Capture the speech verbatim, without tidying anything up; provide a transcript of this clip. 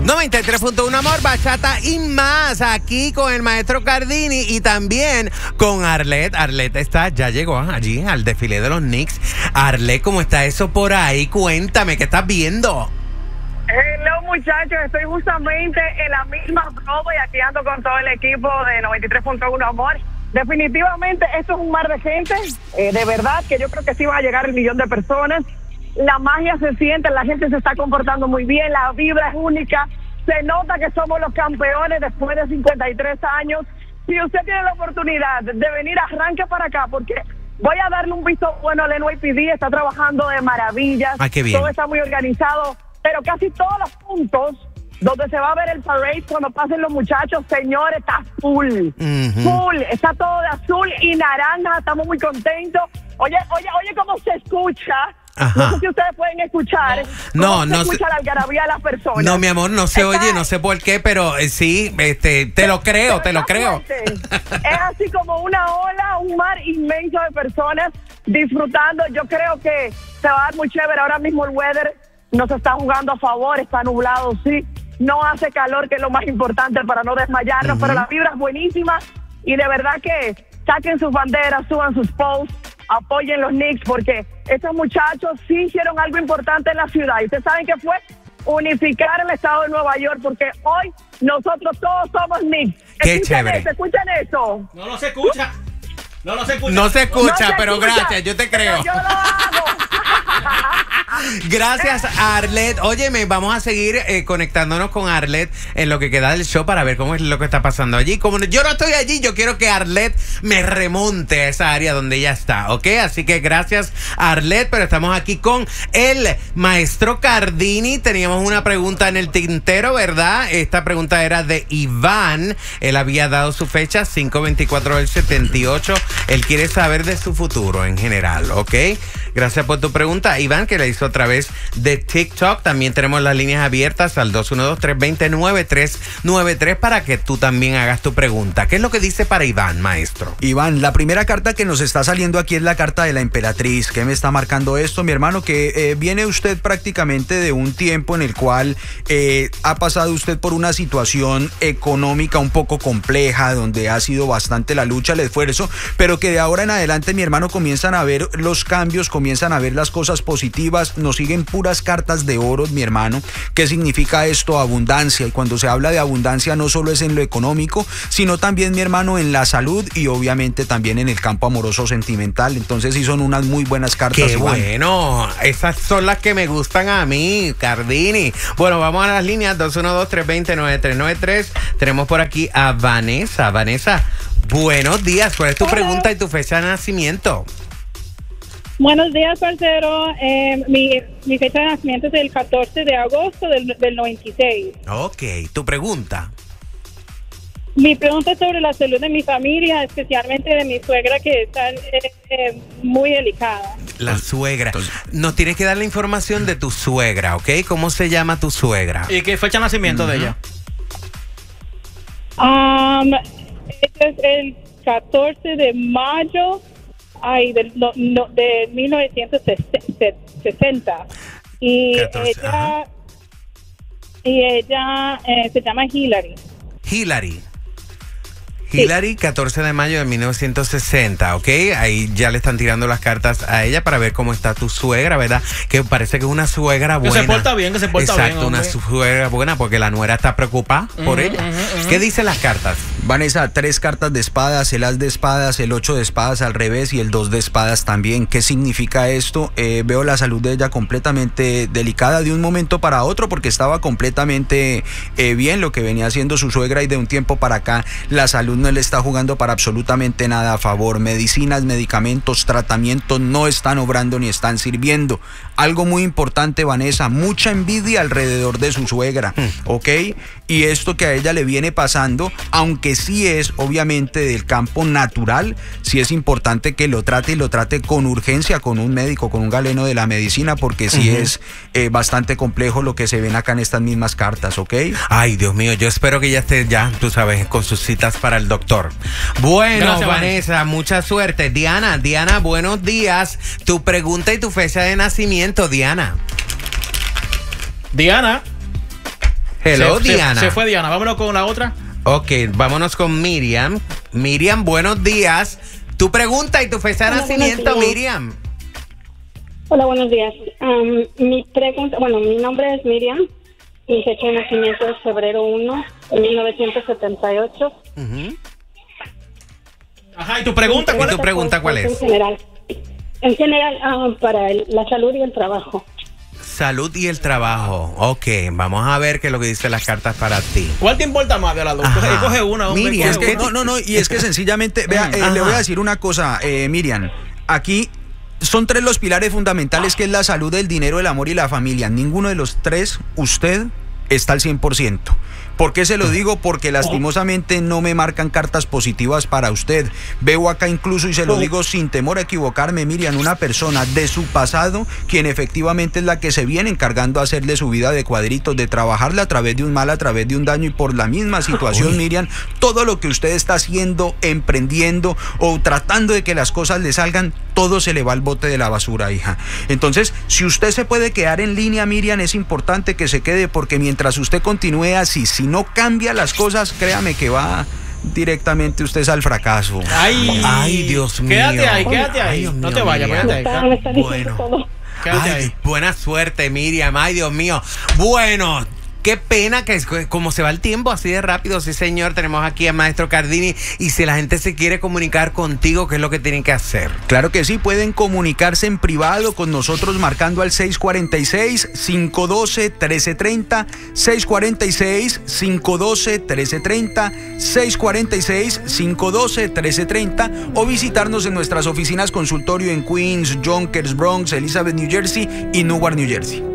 noventa y tres punto uno Amor, bachata y más, aquí con el maestro Cardini y también con Arlette. Arlette está, ya llegó allí al desfile de los Knicks. Arlette, ¿cómo está eso por ahí? Cuéntame, ¿qué estás viendo? Hello, muchachos, estoy justamente en la misma promo y aquí ando con todo el equipo de noventa y tres punto uno Amor. Definitivamente esto es un mar de gente, eh, de verdad que yo creo que sí va a llegar el millón de personas. La magia se siente, la gente se está comportando muy bien, la vibra es única, se nota que somos los campeones después de cincuenta y tres años. Si usted tiene la oportunidad de venir, arranque para acá, porque voy a darle un visto bueno al N Y P D, está trabajando de maravillas. Ay, qué bien. Todo está muy organizado, pero casi todos los puntos donde se va a ver el parade cuando pasen los muchachos, señores, está full, uh-huh. full, está todo de azul y naranja, estamos muy contentos. Oye, oye, oye cómo se escucha. Ajá. No sé si ustedes pueden escuchar no, cómo no, se escucha se... la algarabía de las personas. No, mi amor, no se Está... oye, no sé por qué, pero eh, sí, este, te lo creo, te lo creo. Es así como una ola, un mar inmenso de personas disfrutando. Yo creo que se va a dar muy chévere. Ahora mismo el weather nos está jugando a favor, está nublado, sí. No hace calor, que es lo más importante para no desmayarnos, uh-huh. pero la vibra es buenísima y de verdad que saquen sus banderas, suban sus posts, apoyen los Knicks, porque estos muchachos sí hicieron algo importante en la ciudad. Y ustedes saben que fue unificar el estado de Nueva York, porque hoy nosotros todos somos Knicks. Qué escuchen chévere. Eso, escuchen eso. No lo se escucha. No lo se escucha. No se escucha, no se pero escucha, gracias, yo te creo. Pero yo lo hago. Gracias, Arlette. Óyeme, vamos a seguir eh, conectándonos con Arlette en lo que queda del show para ver cómo es lo que está pasando allí. Como yo no estoy allí, yo quiero que Arlette me remonte a esa área donde ella está, ¿ok? Así que gracias, Arlette, pero estamos aquí con el maestro Cardini. Teníamos una pregunta en el tintero, ¿verdad? Esta pregunta era de Iván. Él había dado su fecha, cinco veinticuatro del setenta y ocho. Él quiere saber de su futuro en general, ¿ok? Gracias por tu pregunta, Iván, que la hizo a través de TikTok. También tenemos las líneas abiertas al dos uno dos, tres dos cero, nueve tres nueve tres para que tú también hagas tu pregunta. ¿Qué es lo que dice para Iván, maestro? Iván, la primera carta que nos está saliendo aquí es la carta de la emperatriz. ¿Qué me está marcando esto, mi hermano? Que eh, viene usted prácticamente de un tiempo en el cual eh, ha pasado usted por una situación económica un poco compleja, donde ha sido bastante la lucha, el esfuerzo, pero que de ahora en adelante, mi hermano, comienzan a ver los cambios, comienzan a ver las cosas positivas. Nos siguen puras cartas de oro, mi hermano. ¿Qué significa esto? Abundancia. Y cuando se habla de abundancia no solo es en lo económico, sino también, mi hermano, en la salud y obviamente también en el campo amoroso sentimental. Entonces sí son unas muy buenas cartas. Qué Iván. Bueno, esas son las que me gustan a mí, Cardini. Bueno, vamos a las líneas dos uno dos, tres dos cero, nueve tres nueve tres. Tenemos por aquí a Vanessa. Vanessa, buenos días. ¿Cuál es tu Hola. pregunta y tu fecha de nacimiento? Buenos días, parcero. Eh, mi, mi fecha de nacimiento es el catorce de agosto del, del noventa y seis. Ok, tu pregunta. Mi pregunta es sobre la salud de mi familia, especialmente de mi suegra, que está eh, eh, muy delicada. La suegra. Nos tienes que dar la información de tu suegra, ¿ok? ¿Cómo se llama tu suegra? ¿Y qué fecha de nacimiento uh-huh. de ella? Um, este es el catorce de mayo. Ay, del, no, no, de mil novecientos sesenta. Y catorce, ella, ajá. y ella eh, se llama Hillary. Hillary. Hillary, catorce de mayo de mil novecientos sesenta, ¿ok? Ahí ya le están tirando las cartas a ella para ver cómo está tu suegra, ¿verdad? Que parece que es una suegra buena. Que se porta bien, que se porta Exacto, bien. Exacto, una suegra buena porque la nuera está preocupada uh-huh, por ella. Uh-huh, uh-huh. ¿Qué dicen las cartas? Vanessa, tres cartas de espadas, el as de espadas, el ocho de espadas al revés y el dos de espadas también. ¿Qué significa esto? Eh, veo la salud de ella completamente delicada de un momento para otro porque estaba completamente eh, bien lo que venía haciendo su suegra y de un tiempo para acá la salud no le está jugando para absolutamente nada a favor. Medicinas, medicamentos, tratamientos no están obrando ni están sirviendo. Algo muy importante, Vanessa, mucha envidia alrededor de su suegra, ¿ok? Y esto que a ella le viene pasando, aunque sí es obviamente del campo natural, sí es importante que lo trate y lo trate con urgencia, con un médico, con un galeno de la medicina, porque sí uh-huh. es eh, bastante complejo lo que se ven acá en estas mismas cartas, ¿ok? Ay, Dios mío, yo espero que ya esté ya, tú sabes, con sus citas para el doctor. Bueno, gracias, Vanessa, Vanessa, mucha suerte. Diana, Diana, buenos días. Tu pregunta y tu fecha de nacimiento, Diana. Diana. Hello, Se- se- Diana. Se, fue Diana. Vámonos con la otra. Ok, vámonos con Miriam. Miriam, buenos días. Tu pregunta y tu fecha de Hola, nacimiento, buenos días. Miriam. Hola, buenos días. Um, mi pregunta, bueno, mi nombre es Miriam. Mi fecha de nacimiento es febrero primero de mil novecientos setenta y ocho. Ujú. Ajá, ¿y tu pregunta cuál ¿Y es? tu pregunta cuál En es? general, en general ah, para el- la salud y el trabajo. Salud y el trabajo. Ok, vamos a ver qué es lo que dicen las cartas para ti. ¿Cuál te importa más de las dos? Ajá. Coge, coge una. hombre, Miriam, coge Es que, una. no, no, no, y es que sencillamente, vea, eh, Ajá. le voy a decir una cosa, eh, Miriam, aquí son tres los pilares fundamentales que es la salud, el dinero, el amor y la familia. Ninguno de los tres, usted está al cien por ciento. ¿Por qué se lo digo? Porque lastimosamente no me marcan cartas positivas para usted. Veo acá incluso, y se lo digo sin temor a equivocarme, Miriam, una persona de su pasado, quien efectivamente es la que se viene encargando de hacerle su vida de cuadritos, de trabajarle a través de un mal, a través de un daño, y por la misma situación, Miriam, todo lo que usted está haciendo, emprendiendo o tratando de que las cosas le salgan, todo se le va al bote de la basura, hija. Entonces, si usted se puede quedar en línea, Miriam, es importante que se quede, porque mientras usted continúe así, si no cambia las cosas, créame que va directamente usted al fracaso. Ay, Ay, Dios mío. Quédate ahí, quédate ahí. Ay, Dios no mío, te vayas, Miriam. quédate ahí. Está- me está diciendo Bueno. todo. Quédate Ay, ahí. buena suerte, Miriam. Ay, Dios mío. Bueno, qué pena que es- como se va el tiempo así de rápido. Sí, señor. Tenemos aquí al maestro Cardini. Y si la gente se quiere comunicar contigo, ¿qué es lo que tienen que hacer? Claro que sí, pueden comunicarse en privado con nosotros marcando al seis cuatro seis, cinco uno dos, uno tres tres cero, seis cuatro seis, cinco uno dos, uno tres tres cero, seis cuatro seis, cinco uno dos, uno tres tres cero, o visitarnos en nuestras oficinas consultorio en Queens, Yonkers, Bronx, Elizabeth, New Jersey y Newark, New Jersey.